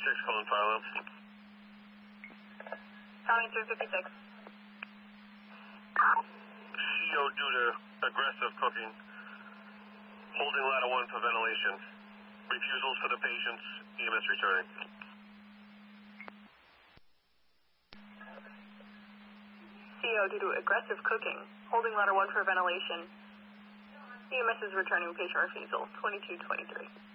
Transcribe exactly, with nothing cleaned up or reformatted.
six, calling Philo. County three fifty-six. C O due to aggressive cooking. Holding ladder one for ventilation. Refusals for the patients. E M S returning. C O due to aggressive cooking. Holding ladder one for ventilation. E M S is returning patient refusal. twenty-two twenty-three.